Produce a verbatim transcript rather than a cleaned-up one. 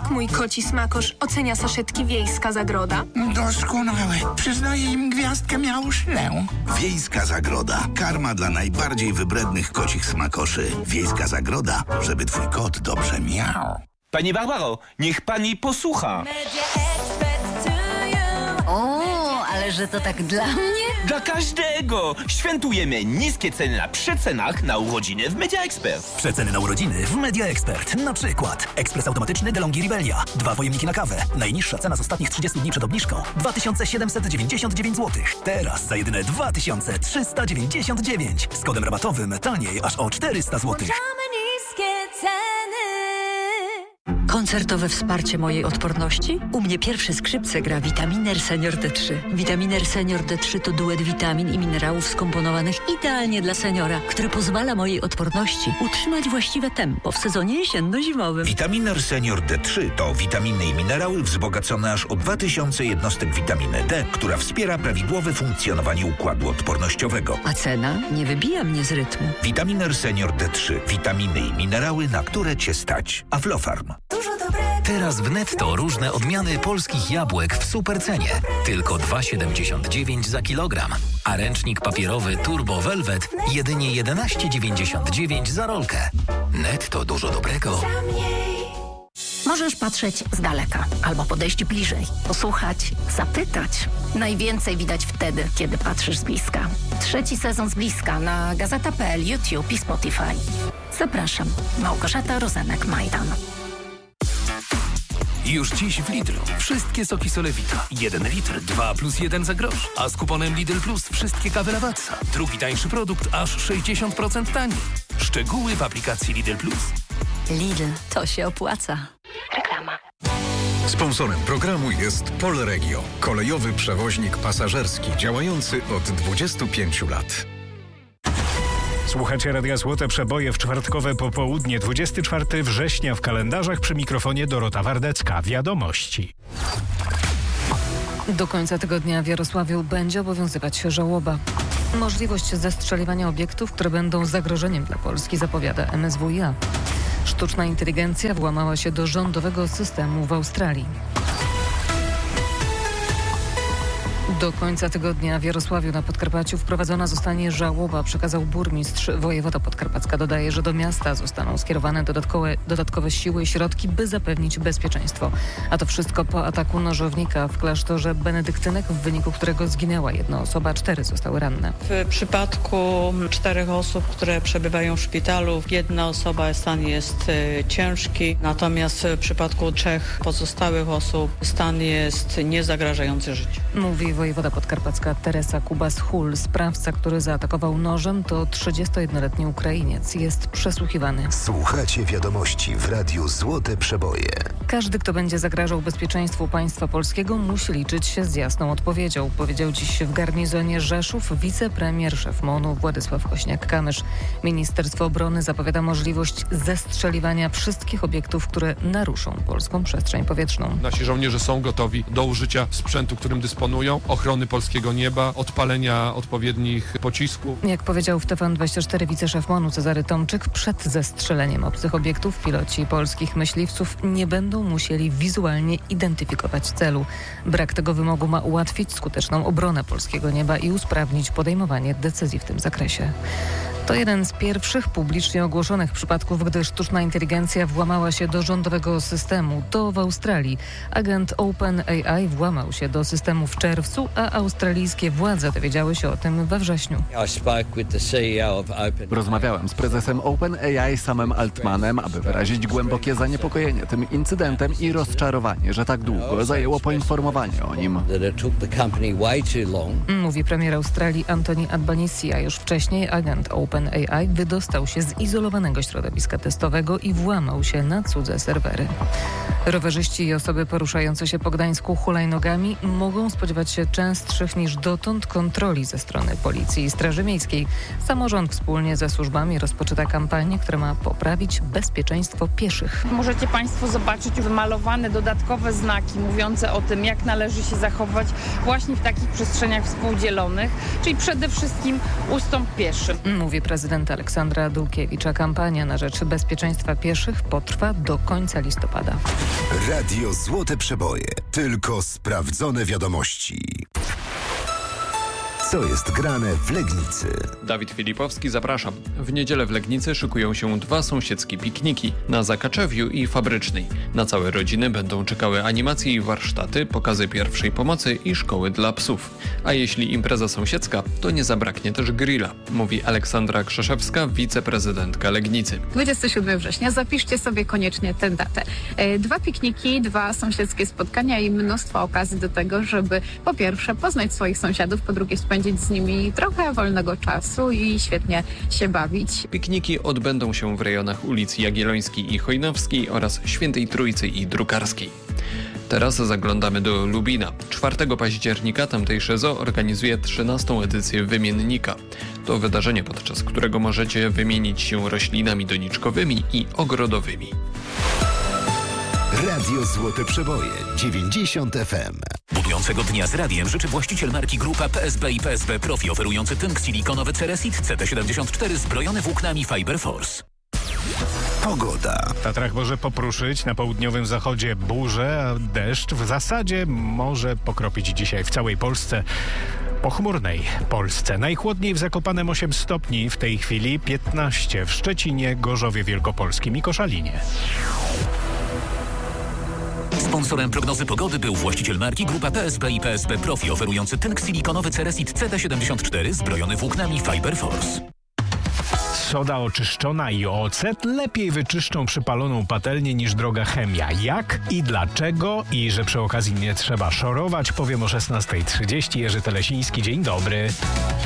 Jak mój koci smakosz ocenia saszetki Wiejska Zagroda? Doskonałe. Przyznaję im gwiazdkę miauszlę. Wiejska Zagroda. Karma dla najbardziej wybrednych kocich smakoszy. Wiejska Zagroda, żeby twój kot dobrze miał. Pani Barbaro, niech pani posłucha. O, ale że to tak dla mnie? Dla każdego! Świętujemy niskie ceny na przecenach na urodziny w Media Expert. Przeceny na urodziny w Media Expert. Na przykład ekspres automatyczny DeLonghi Ribelia. Dwa pojemniki na kawę. Najniższa cena z ostatnich trzydziestu dni przed obniżką dwa tysiące siedemset dziewięćdziesiąt dziewięć złotych. Teraz za jedyne dwa tysiące trzysta dziewięćdziesiąt dziewięć. Z kodem rabatowym taniej aż o czterysta złotych. Koncertowe wsparcie mojej odporności? U mnie pierwsze skrzypce gra Vitaminer Senior D trzy. Vitaminer Senior D trzy to duet witamin i minerałów skomponowanych idealnie dla seniora, który pozwala mojej odporności utrzymać właściwe tempo w sezonie jesienno-zimowym. Vitaminer Senior D trzy to witaminy i minerały wzbogacone aż o dwa tysiące jednostek witaminy D, która wspiera prawidłowe funkcjonowanie układu odpornościowego. A cena nie wybija mnie z rytmu. Vitaminer Senior D trzy. Witaminy i minerały, na które cię stać. Aflofarm. Teraz w Netto różne odmiany polskich jabłek w supercenie. Tylko dwa siedemdziesiąt dziewięć za kilogram. A ręcznik papierowy Turbo Velvet jedynie jedenaście dziewięćdziesiąt dziewięć za rolkę. Netto, dużo dobrego. Możesz patrzeć z daleka albo podejść bliżej, posłuchać, zapytać. Najwięcej widać wtedy, kiedy patrzysz z bliska. Trzeci sezon z bliska na gazeta kropka pe el, YouTube i Spotify. Zapraszam. Małgorzata Rozenek-Majdan. Już dziś w Lidlu wszystkie soki Solewita. Jeden litr, dwa plus jeden za grosz. A z kuponem Lidl Plus wszystkie kawy Lavazza. Drugi tańszy produkt aż sześćdziesiąt procent taniej. Szczegóły w aplikacji Lidl Plus. Lidl, to się opłaca. Reklama. Sponsorem programu jest Polregio, kolejowy przewoźnik pasażerski działający od dwudziestu pięciu lat. Słuchacie Radia Złote Przeboje w czwartkowe popołudnie, dwudziestego czwartego września w kalendarzach, przy mikrofonie Dorota Wardecka. Wiadomości. Do końca tygodnia w Jarosławiu będzie obowiązywać żałoba. Możliwość zestrzeliwania obiektów, które będą zagrożeniem dla Polski, zapowiada em es wu i a. Sztuczna inteligencja włamała się do rządowego systemu w Australii. Do końca tygodnia w Jarosławiu na Podkarpaciu wprowadzona zostanie żałoba, przekazał burmistrz. Wojewoda podkarpacka dodaje, że do miasta zostaną skierowane dodatkowe, dodatkowe siły i środki, by zapewnić bezpieczeństwo. A to wszystko po ataku nożownika w klasztorze benedyktynek, w wyniku którego zginęła jedna osoba, cztery zostały ranne. W przypadku czterech osób, które przebywają w szpitalu, jedna osoba stan jest y, ciężki, natomiast w przypadku trzech pozostałych osób stan jest niezagrażający życiu. Mówi wojewoda podkarpacka Teresa Kubas-Hul. Sprawca, który zaatakował nożem, to trzydziestojednoletni Ukrainiec. Jest przesłuchiwany. Słuchacie wiadomości w Radiu Złote Przeboje. Każdy, kto będzie zagrażał bezpieczeństwu państwa polskiego, musi liczyć się z jasną odpowiedzią, powiedział dziś w garnizonie Rzeszów wicepremier, szef MON-u Władysław Kośniak-Kamysz. Ministerstwo Obrony zapowiada możliwość zestrzeliwania wszystkich obiektów, które naruszą polską przestrzeń powietrzną. Nasi żołnierze są gotowi do użycia sprzętu, którym dysponują, ochrony polskiego nieba, odpalenia odpowiednich pocisków. Jak powiedział w T V N dwadzieścia cztery wiceszef MON-u Cezary Tomczyk, przed zestrzeleniem obcych obiektów piloci polskich myśliwców nie będą musieli wizualnie identyfikować celu. Brak tego wymogu ma ułatwić skuteczną obronę polskiego nieba i usprawnić podejmowanie decyzji w tym zakresie. To jeden z pierwszych publicznie ogłoszonych przypadków, gdy sztuczna inteligencja włamała się do rządowego systemu. To w Australii. Agent OpenAI włamał się do systemu w czerwcu, a australijskie władze dowiedziały się o tym we wrześniu. Rozmawiałem z prezesem OpenAI Samem Altmanem, aby wyrazić głębokie zaniepokojenie tym incydentem i rozczarowanie, że tak długo zajęło poinformowanie o nim. Mówi premier Australii Anthony Albanese, a już wcześniej agent OpenAI wydostał się z izolowanego środowiska testowego i włamał się na cudze serwery. Rowerzyści i osoby poruszające się po Gdańsku hulajnogami mogą spodziewać się częstszych niż dotąd kontroli ze strony Policji i Straży Miejskiej. Samorząd wspólnie ze służbami rozpoczyna kampanię, która ma poprawić bezpieczeństwo pieszych. Możecie Państwo zobaczyć wymalowane dodatkowe znaki mówiące o tym, jak należy się zachować właśnie w takich przestrzeniach współdzielonych, czyli przede wszystkim ustąp pieszym. Mówi prezydenta Aleksandra Dulkiewicza. Kampania na rzecz bezpieczeństwa pieszych potrwa do końca listopada. Radio Złote Przeboje. Tylko sprawdzone wiadomości. Co jest grane w Legnicy? Dawid Filipowski, zapraszam. W niedzielę w Legnicy szykują się dwa sąsiedzkie pikniki na Zakaczewiu i Fabrycznej. Na całe rodziny będą czekały animacje i warsztaty, pokazy pierwszej pomocy i szkoły dla psów. A jeśli impreza sąsiedzka, to nie zabraknie też grilla, mówi Aleksandra Krzeszewska, wiceprezydentka Legnicy. dwudziestego siódmego września, zapiszcie sobie koniecznie tę datę. Dwa pikniki, dwa sąsiedzkie spotkania i mnóstwo okazji do tego, żeby po pierwsze poznać swoich sąsiadów, po drugie spędzić z nimi trochę wolnego czasu i świetnie się bawić. Pikniki odbędą się w rejonach ulic Jagiellońskiej i Chojnowskiej oraz Świętej Trójcy i Drukarskiej. Teraz zaglądamy do Lubina. czwartego października tamtejsze zoo organizuje trzynastą edycję Wymiennika. To wydarzenie, podczas którego możecie wymienić się roślinami doniczkowymi i ogrodowymi. Radio Złote Przeboje dziewięćdziesiąt F M. Budującego dnia z radiem życzy właściciel marki Grupa P S B i P S B Profi, oferujący tynk silikonowy Ceresit C T siedemdziesiąt cztery zbrojony włóknami Fiber Force. Pogoda. W Tatrach może popruszyć, na południowym zachodzie burze, a deszcz w zasadzie może pokropić dzisiaj w całej Polsce. Pochmurnej Polsce. Najchłodniej w Zakopanem osiem stopni, w tej chwili piętnaście w Szczecinie, Gorzowie Wielkopolskim i Koszalinie. Sponsorem prognozy pogody był właściciel marki Grupa P S B i P S B Profi, oferujący tynk silikonowy Ceresit C T siedemdziesiąt cztery zbrojony włóknami Fiber Force. Soda oczyszczona i ocet lepiej wyczyszczą przypaloną patelnię niż droga chemia. Jak i dlaczego? I że przy okazji nie trzeba szorować, powiem o szesnastej trzydzieści. Jerzy Telesiński, dzień dobry.